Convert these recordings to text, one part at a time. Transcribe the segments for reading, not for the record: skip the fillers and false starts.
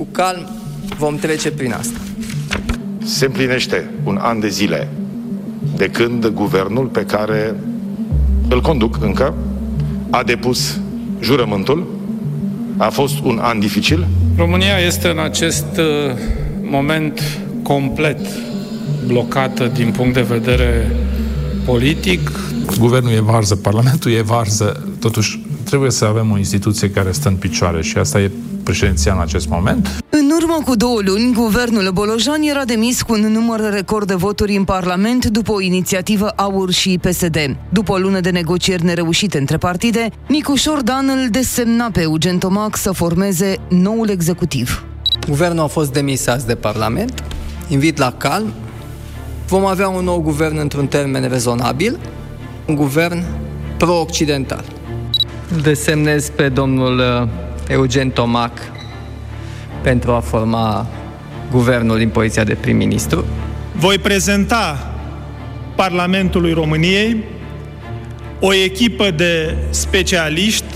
calm vom trece prin asta. Se împlinește un an de zile de când guvernul pe care îl conduc încă a depus jurământul. A fost un an dificil. România este în acest moment complet blocată din punct de vedere politic. Guvernul e varză, Parlamentul e varză, totuși trebuie să avem o instituție care stă în picioare și asta e președinția în acest moment. În urmă cu 2 luni, guvernul Bolojan era demis cu un număr record de voturi în Parlament după o inițiativă AUR și PSD. După o lună de negocieri nereușite între partide, Nicușor Dan îl desemna pe Eugen Tomac să formeze noul executiv. Guvernul a fost demis azi de Parlament. Invit la calm. Vom avea un nou guvern într-un termen rezonabil, un guvern pro-occidental. Desemnez pe domnul Eugen Tomac pentru a forma guvernul din poziția de prim-ministru. Voi prezenta Parlamentului României o echipă de specialiști,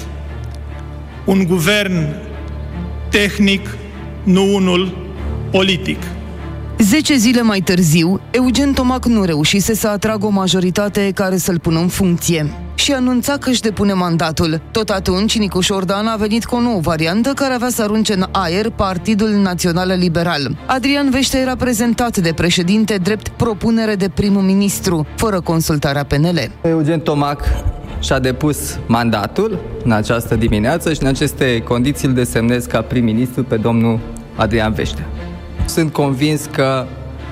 un guvern tehnic, nu unul politic. 10 zile mai târziu, Eugen Tomac nu reușise să atragă o majoritate care să-l pună în funcție și anunța că își depune mandatul. Tot atunci, Nicușor Dan a venit cu o nouă variantă care avea să arunce în aer Partidul Național Liberal. Adrian Veștea era prezentat de președinte drept propunere de prim-ministru, fără consultarea PNL. Eugen Tomac și-a depus mandatul în această dimineață și în aceste condiții îl desemnez ca prim-ministru pe domnul Adrian Veștea. Sunt convins că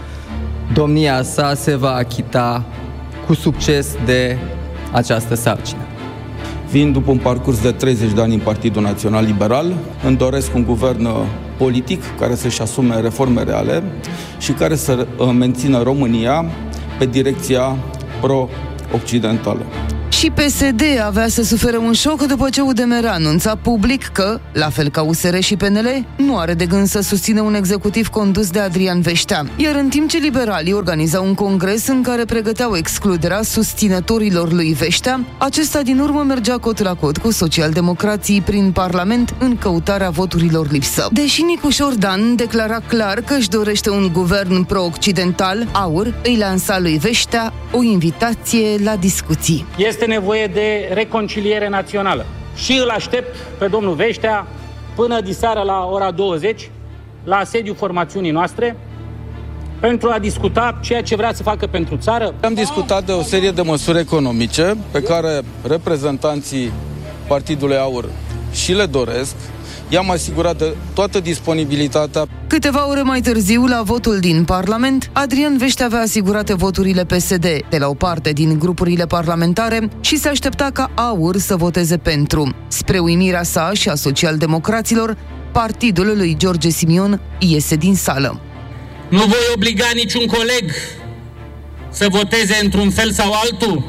domnia sa se va achita cu succes de această sarcină. Vin după un parcurs de 30 de ani în Partidul Național Liberal, îmi doresc un guvern politic care să-și asume reforme reale și care să mențină România pe direcția pro-occidentală. Și PSD avea să sufere un șoc după ce UDMR anunța public că, la fel ca USR și PNL, nu are de gând să susține un executiv condus de Adrian Veștea. Iar în timp ce liberalii organizau un congres în care pregăteau excluderea susținătorilor lui Veștea, acesta din urmă mergea cot la cot cu socialdemocrații prin Parlament în căutarea voturilor lipsă. Deși Nicușor Dan declara clar că își dorește un guvern pro-occidental, AUR îi lansa lui Veștea o invitație la discuții. Este nevoie de reconciliere națională și îl aștept pe domnul Veștea până diseară la ora 20 la sediul formațiunii noastre pentru a discuta ceea ce vrea să facă pentru țară. Am discutat de o serie de măsuri economice pe care reprezentanții Partidului AUR și le doresc. I-am asigurat de toată disponibilitatea. Câteva ore mai târziu, la votul din Parlament, Adrian Veștea avea asigurate voturile PSD de la o parte din grupurile parlamentare și se aștepta ca AUR să voteze pentru. Spre uimirea sa și a socialdemocraților, partidul lui George Simion iese din sală. Nu voi obliga niciun coleg să voteze într-un fel sau altul,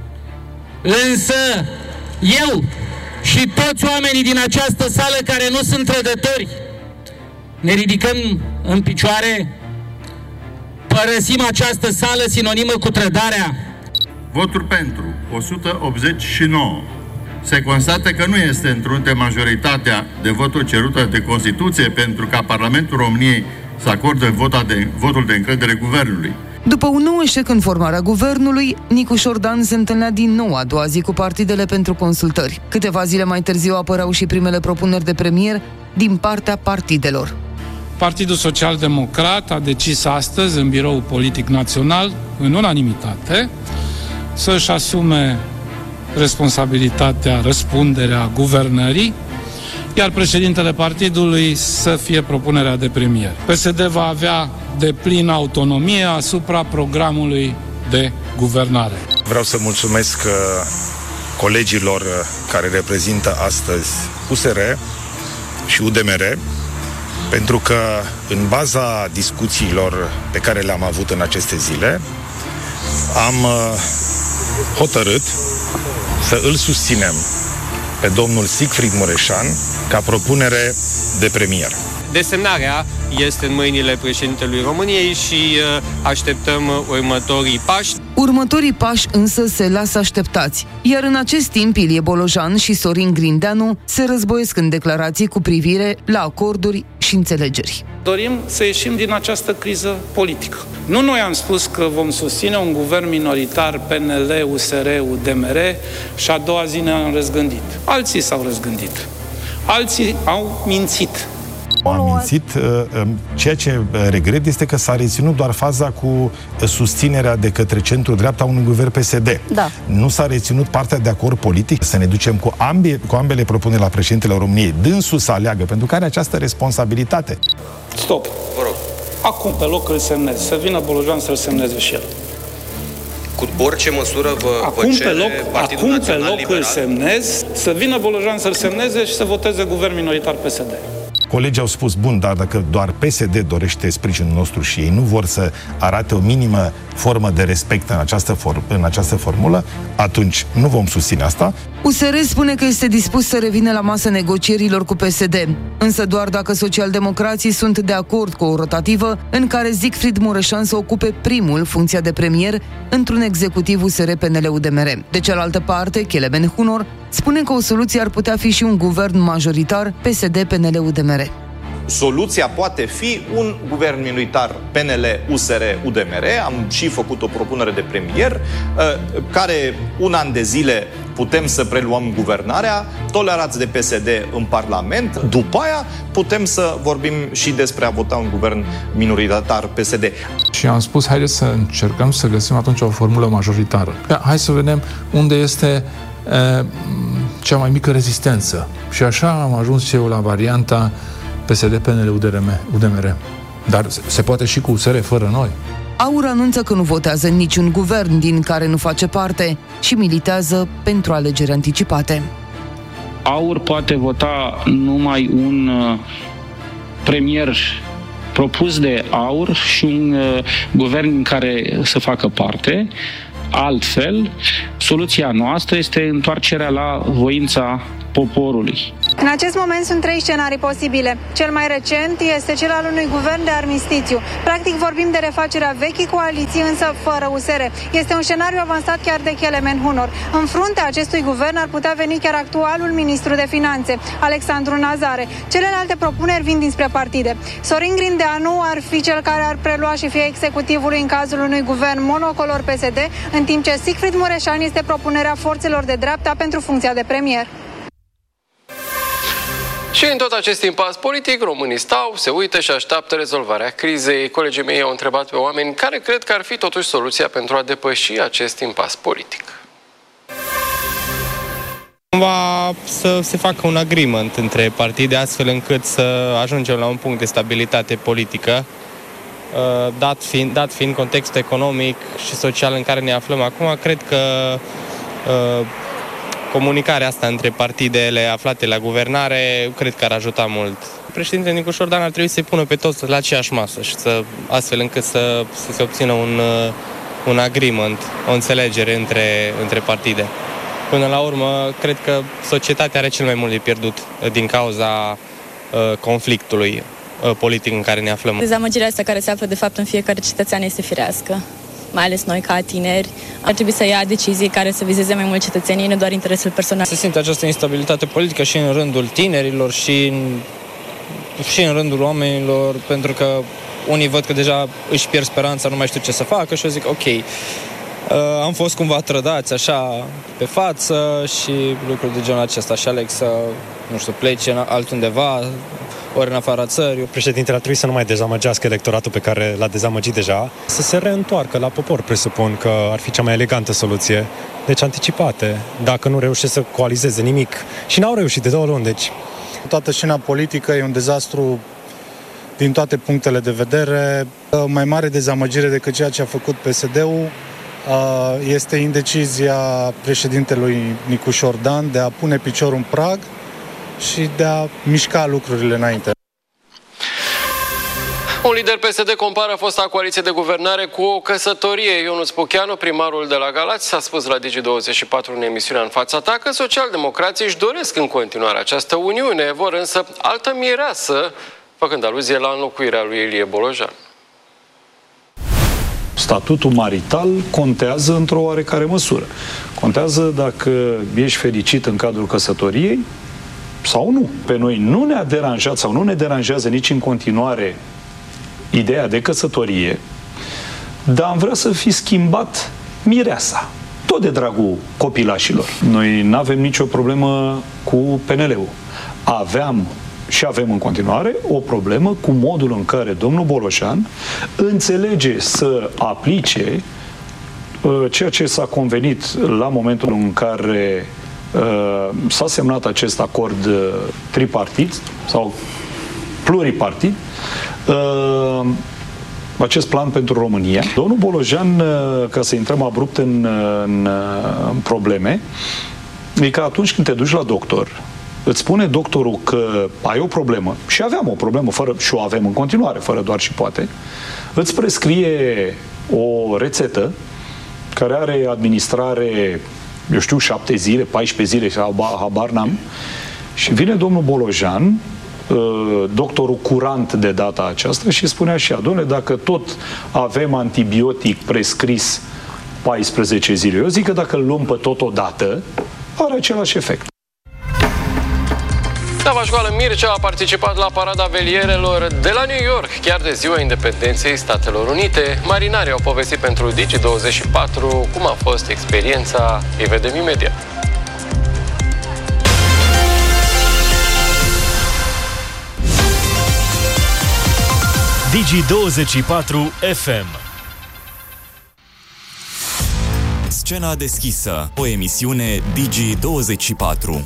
însă eu și toți oamenii din această sală care nu sunt trădători ne ridicăm în picioare, părăsim această sală sinonimă cu trădarea. Voturi pentru 189. Se constată că nu este întrunită majoritatea de voturi cerută de Constituție pentru ca Parlamentul României să acorde votul de încredere guvernului. După un nou eșec în formarea guvernului, Nicușor Dan se întâlnea din nou a doua zi cu partidele pentru consultări. Câteva zile mai târziu apăreau și primele propuneri de premier din partea partidelor. Partidul Social-Democrat a decis astăzi, în Biroul Politic Național, în unanimitate, să-și asume responsabilitatea, răspunderea guvernării, iar președintele partidului să fie propunerea de premier. PSD va avea deplină autonomie asupra programului de guvernare. Vreau să mulțumesc colegilor care reprezintă astăzi USR și UDMR, pentru că în baza discuțiilor pe care le-am avut în aceste zile, am hotărât să îl susținem pe domnul Siegfried Mureșan ca propunere de premier. desemnarea este în mâinile președintelui României și așteptăm următorii pași. Următorii pași însă se lasă așteptați. Iar în acest timp, Ilie Bolojan și Sorin Grindeanu se războiesc în declarații cu privire la acorduri și înțelegeri. Dorim să ieșim din această criză politică. Nu noi am spus că vom susține un guvern minoritar PNL, USR, UDMR și a doua zi ne-am răzgândit. Alții s-au răzgândit. Alții au mințit. Am mințit. Ceea ce regret este că s-a reținut doar faza cu susținerea de către centru-dreapta unui guvern PSD. Da. Nu s-a reținut partea de acord politic, să ne ducem cu ambele propuneri la președintele României. Dânsul să aleagă, pentru că are această responsabilitate. Stop. Vă rog. Acum pe loc îl semnez. Să vină Bolojan să-l semneze și el. Cu orice măsură vă cere Partidul Național Liberal? Îl semnez, să vină Bolojan să-l semneze și să voteze guvern minoritar PSD. Colegii au spus, bun, dar dacă doar PSD dorește sprijinul nostru și ei nu vor să arate o minimă formă de respect în această formulă, atunci nu vom susține asta. USR spune că este dispus să revină la masă negocierilor cu PSD, însă doar dacă socialdemocrații sunt de acord cu o rotativă în care Siegfried Mureșan să ocupe primul funcția de premier într-un executiv USR-PNL-UDMR. De cealaltă parte, Kelemen Hunor spune că o soluție ar putea fi și un guvern majoritar PSD-PNL-UDMR. Soluția poate fi un guvern minoritar PNL-USR-UDMR. Am și făcut o propunere de premier, care un an de zile putem să preluăm guvernarea, tolerați de PSD în Parlament. După aia putem să vorbim și despre a vota un guvern minoritar PSD. Și am spus, haideți să încercăm să găsim atunci o formulă majoritară. Hai să vedem unde este cea mai mică rezistență. Și așa am ajuns eu la varianta PSD, PNL, UDMR. Dar se poate și cu USR fără noi. AUR anunță că nu votează niciun guvern din care nu face parte și militează pentru alegeri anticipate. AUR poate vota numai un premier propus de AUR și un guvern în care să facă parte. Altfel, soluția noastră este întoarcerea la voința poporului. În acest moment sunt 3 scenarii posibile. Cel mai recent este cel al unui guvern de armistițiu. Practic vorbim de refacerea vechii coaliții, însă fără USR. Este un scenariu avansat chiar de Kelemen Hunor. În fruntea acestui guvern ar putea veni chiar actualul ministru de finanțe, Alexandru Nazare. Celelalte propuneri vin dinspre partide. Sorin Grindeanu ar fi cel care ar prelua și fie executivului în cazul unui guvern monocolor PSD, în timp ce Siegfried Mureșan este propunerea forțelor de dreapta pentru funcția de premier. Și în tot acest impas politic, românii stau, se uită și așteaptă rezolvarea crizei. Colegii mei au întrebat pe oameni care cred că ar fi totuși soluția pentru a depăși acest impas politic. Cumva să se facă un agreement între partide, astfel încât să ajungem la un punct de stabilitate politică, dat fiind contextul economic și social în care ne aflăm acum. Cred că comunicarea asta între partidele aflate la guvernare, cred că ar ajuta mult. Președintele Nicu Dan ar trebui să-i pună pe toți la aceeași masă, și astfel încât să se obțină un agreement, o înțelegere între partide. Până la urmă, cred că societatea are cel mai mult de pierdut din cauza conflictului politic în care ne aflăm. Dezamăgirea asta care se află de fapt în fiecare cetățean este firească. Mai ales noi ca tineri, ar trebui să ia decizii care să vizeze mai mult cetățenii, nu doar interesul personal. Se simte această instabilitate politică și în rândul tinerilor și în rândul oamenilor, pentru că unii văd că deja își pierd speranța, nu mai știu ce să facă și eu zic, ok, am fost cumva trădați așa pe față și lucruri de genul acesta și aleg să, nu știu, plece altundeva, ori în afara țării. Președintele ar trebui să nu mai dezamăgească electoratul pe care l-a dezamăgit deja, să se reîntoarcă la popor, presupun că ar fi cea mai elegantă soluție. Deci anticipate, dacă nu reușesc să coalizeze nimic. Și n-au reușit de 2 luni, deci. Toată scena politică e un dezastru din toate punctele de vedere. Mai mare dezamăgire decât ceea ce a făcut PSD-ul este indecizia președintelui Nicu Dan de a pune piciorul în prag și de a mișca lucrurile înainte. Un lider PSD compară fosta coaliție de guvernare cu o căsătorie. Ionuț Pucheanu, primarul de la Galați, s-a spus la Digi24 în emisiunea În fața ta că socialdemocrații își doresc în continuare această uniune, vor însă altă mireasă făcând aluzie la înlocuirea lui Ilie Bolojan. Statutul marital contează într-o oarecare măsură. Contează dacă ești fericit în cadrul căsătoriei sau nu. Pe noi nu ne-a deranjat sau nu ne deranjează nici în continuare ideea de căsătorie, dar am vrea să fi schimbat mireasa. Tot de dragul copilașilor. Noi nu avem nicio problemă cu PNL-ul. Aveam și avem în continuare o problemă cu modul în care domnul Bolojan înțelege să aplice ceea ce s-a convenit la momentul în care s-a semnat acest acord tripartit sau pluripartit, acest plan pentru România. Domnul Bolojan, ca să intrăm abrupt în probleme, e că atunci când te duci la doctor, îți spune doctorul că ai o problemă, și aveam o problemă, și o avem în continuare, fără doar și poate, îți prescrie o rețetă care are administrare, eu știu, 7 zile, 14 zile, habar n-am, și vine domnul Bolojan, doctorul curant de data aceasta, și spunea așa: dom'le, dacă tot avem antibiotic prescris 14 zile, eu zic că dacă îl luăm pe totodată, are același efect. Steaua Școală Mircea a participat la parada velierelor de la New York, chiar de ziua independenței Statelor Unite. Marinarii au povestit pentru Digi24 cum a fost experiența. Îi vedem imediat. Digi24 FM. Scena deschisă, o emisiune Digi24.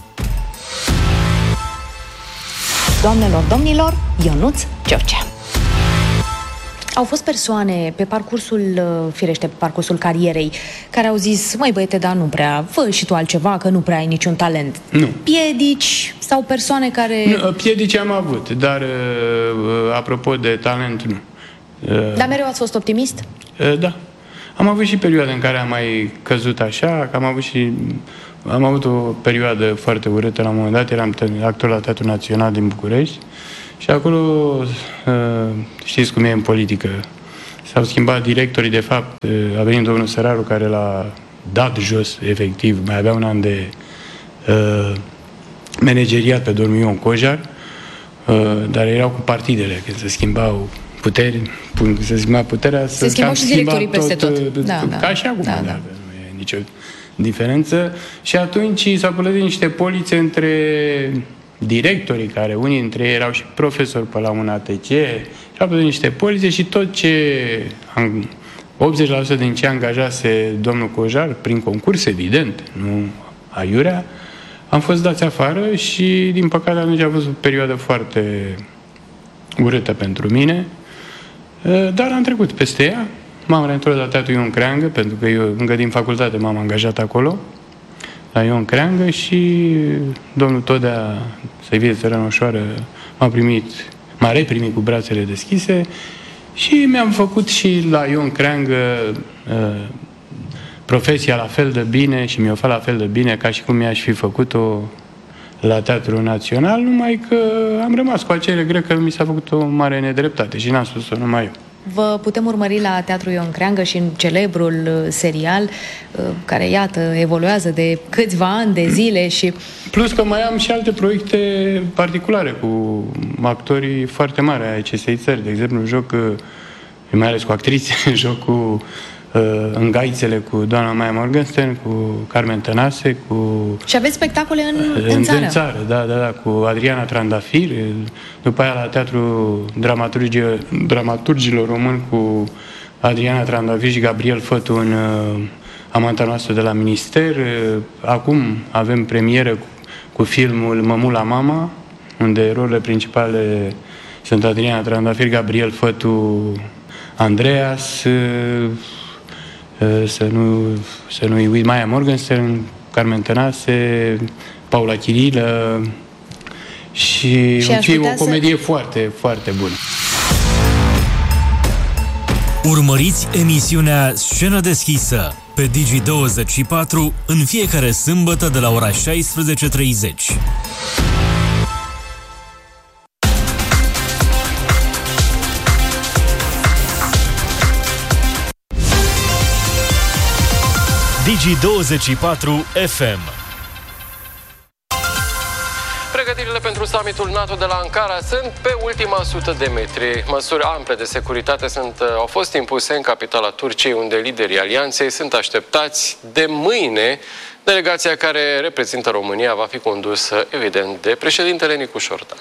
Doamnelor, domnilor, Ionuț George. Au fost persoane pe parcursul, firește, pe parcursul carierei, care au zis: măi băiete, dar nu prea, fă și tu altceva, că nu prea ai niciun talent. Nu. Piedici sau persoane care... Nu, piedici am avut, dar apropo de talent, nu. Dar mereu ați fost optimist? Da. Am avut și perioade în care am mai căzut așa, că am avut o perioadă foarte urâtă la un moment dat, eram actor la Teatrul Național din București și acolo, știți cum e în politică, s-au schimbat directorii, de fapt, a venit domnul Săraru care l-a dat jos, efectiv, mai avea un an de manageriat pe domnul Ion Cojar, dar erau cu partidele, când se schimbau puteri, se schimba puterea, se schimbau și directorii peste tot. Ca și acum, nu e nicio diferență. Și atunci s-au plătit niște polițe între directorii, care unii dintre ei erau și profesori pe la un ATC, și-au plătit niște polițe și tot ce 80% din ce angajase domnul Cojar, prin concurs, evident, nu aiurea, am fost dați afară și, din păcate, atunci a fost o perioadă foarte urâtă pentru mine, dar am trecut peste ea. M-am reîntors la Teatrul Ion Creangă, pentru că eu încă din facultate m-am angajat acolo, la Ion Creangă, și domnul Todea, să-i fie țărănoșoară, m-a reprimit cu brațele deschise și mi-am făcut și la Ion Creangă profesia la fel de bine și mi-o fac la fel de bine ca și cum mi-aș fi făcut-o la Teatrul Național, numai că am rămas cu acele grec că mi s-a făcut o mare nedreptate și n-am spus-o numai eu. Vă putem urmări la Teatrul Ion Creangă și în celebrul serial care, iată, evoluează de câțiva ani de zile și... Plus că mai am și alte proiecte particulare cu actorii foarte mari ai acestei țări. De exemplu, joc, mai ales cu actrițe, joc cu în Gaițele cu doamna Maia Morgenstern, cu Carmen Tănase, cu... Și aveți spectacole în țară? În țară, da, cu Adriana Trandafir, după aia la Teatrul Dramaturgilor Români cu Adriana Trandafir și Gabriel Fătu în Amanta noastră de la Minister. Acum avem premieră cu filmul Mămula Mama, unde rolurile principale sunt Adriana Trandafir, Gabriel Fătu, Andreas, să nu-i uit, Maia Morgenstern, Carmen Tănase, Paula Chirilă și o comedie foarte, foarte bună. Urmăriți emisiunea Scenă deschisă pe Digi24 în fiecare sâmbătă de la ora 16:30. Digi24 FM. Pregătirile pentru summitul NATO de la Ankara sunt pe ultima 100 de metri. Măsuri ample de securitate au fost impuse în capitala Turciei, unde liderii alianței sunt așteptați de mâine. Delegația care reprezintă România va fi condusă, evident, de președintele Nicu Șordan.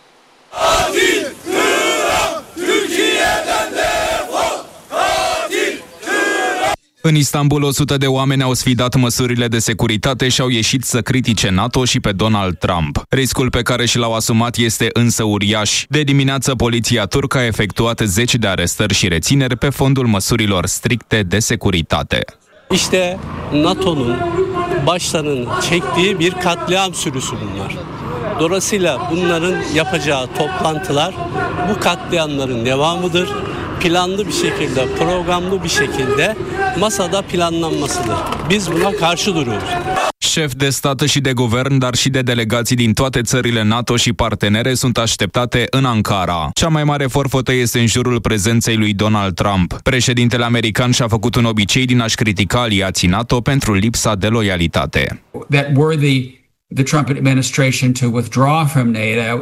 În Istanbul, 100 de oameni au sfidat măsurile de securitate și au ieșit să critique NATO și pe Donald Trump. Riscul pe care și l-au asumat este însă uriaș. De dimineață, poliția turcă a efectuat 10 de arestări și rețineri pe fondul măsurilor stricte de securitate. İşte NATO'nun başlarının çektiği bir katliam sürüsü bunlar. Dolayısıyla bunların yapacağı toplantılar bu katliamların devamıdır. Planlı bir şekilde, programlı bir şekilde masada planlanmasıdır. Biz buna karşı duruyoruz. Șefi de stat și de guvern, dar și de delegații din toate țările NATO și partenere sunt așteptate în Ankara. Cea mai mare forfotă este în jurul prezenței lui Donald Trump. Președintele american și-a făcut un obicei din a-și critica aliații NATO pentru lipsa de loialitate. That were the Trump administration to withdraw from NATO,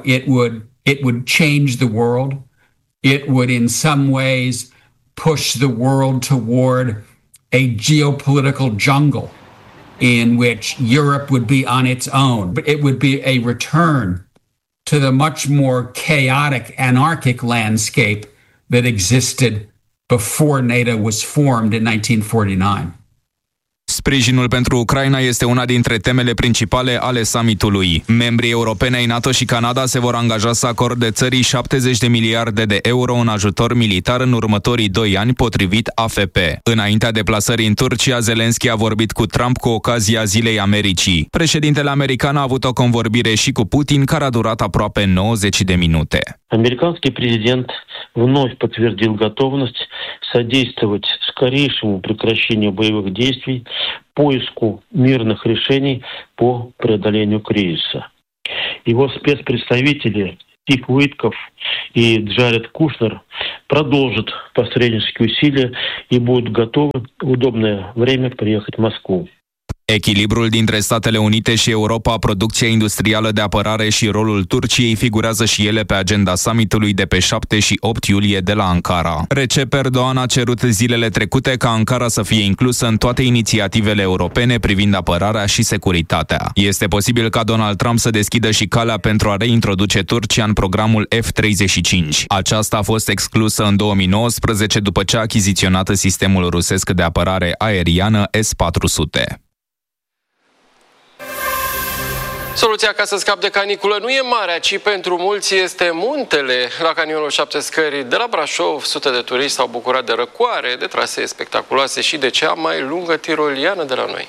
it would change the world. It would in some ways push the world toward a geopolitical jungle in which Europe would be on its own. But it would be a return to the much more chaotic, anarchic landscape that existed before NATO was formed in 1949. Sprijinul pentru Ucraina este una dintre temele principale ale summitului. Membrii europeni ai NATO și Canada se vor angaja să acorde țării 70 de miliarde de euro în ajutor militar în următorii 2 ani, potrivit AFP. Înaintea deplasării în Turcia, Zelenski a vorbit cu Trump cu ocazia Zilei Americii. Președintele american a avut o convorbire și cu Putin, care a durat aproape 90 de minute. Американский президент вновь подтвердил готовность содействовать скорейшему прекращению боевых действий, поиску мирных решений по преодолению кризиса. Его спецпредставители Стив Уитков и Джаред Кушнер продолжат посреднические усилия и будут готовы в удобное время приехать в Москву. Echilibrul dintre Statele Unite și Europa, producția industrială de apărare și rolul Turciei figurează și ele pe agenda summitului de pe 7 și 8 iulie de la Ankara. Recep Erdogan a cerut zilele trecute ca Ankara să fie inclusă în toate inițiativele europene privind apărarea și securitatea. Este posibil ca Donald Trump să deschidă și calea pentru a reintroduce Turcia în programul F-35. Aceasta a fost exclusă în 2019 după ce a achiziționat sistemul rusesc de apărare aeriană S-400. Soluția ca să scapi de caniculă nu e marea, ci pentru mulți este muntele. La canionul 7 Scări de la Brașov, sute de turiști s-au bucurat de răcoare, de trasee spectaculoase și de cea mai lungă tiroliană de la noi.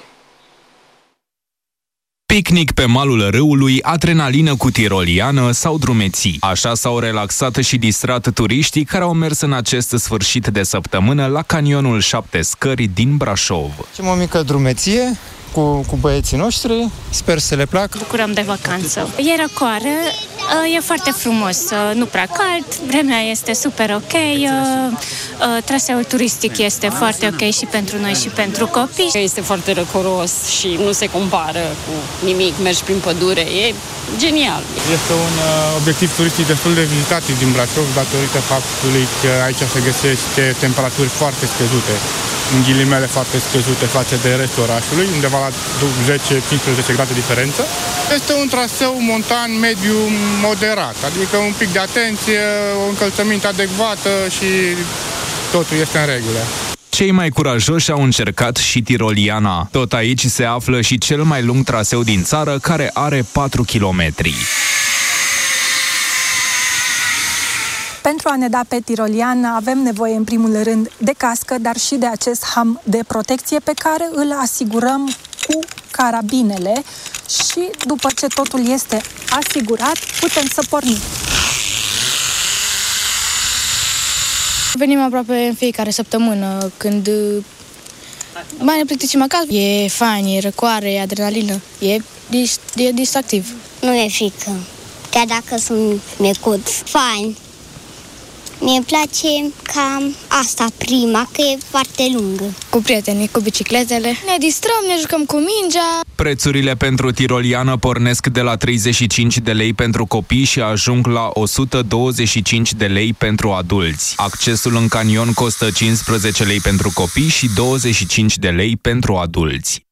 Picnic pe malul râului, adrenalină cu tiroliană sau drumeții. Așa s-au relaxat și distrat turiștii care au mers în acest sfârșit de săptămână la canionul 7 Scări din Brașov. O mică drumeție cu băieții noștri, sper să le placă. Bucurăm de vacanță. E răcoare, e foarte frumos, nu prea cald, vremea este super ok, traseul turistic este foarte ok și pentru noi și pentru copii. Este foarte răcoros și nu se compară cu nimic, mergi prin pădure, e genial. Este un obiectiv turistic destul de vizitat din Brașov datorită faptului că aici se găsește temperaturi foarte scăzute, în ghilimele foarte scăzute față de restul orașului, undeva la 10-15 grade diferență. Este un traseu montan mediu moderat, adică un pic de atenție, o încălțăminte adecvată și totul este în regulă. Cei mai curajoși au încercat și tiroliana. Tot aici se află și cel mai lung traseu din țară, care are 4 kilometri. Pentru a ne da pe tiroliană avem nevoie în primul rând de cască, dar și de acest ham de protecție pe care îl asigurăm cu carabinele și după ce totul este asigurat, putem să pornim. Venim aproape în fiecare săptămână când mai ne plicticim acasă. E fain, e răcoare, e adrenalină, e distractiv. Nu e frică, chiar dacă sunt micuț. Fain. Mie îmi place cam asta prima, că e foarte lungă. Cu prietenii, cu bicicletele. Ne distrăm, ne jucăm cu mingea. Prețurile pentru tiroliană pornesc de la 35 de lei pentru copii și ajung la 125 de lei pentru adulți. Accesul în canion costă 15 lei pentru copii și 25 de lei pentru adulți.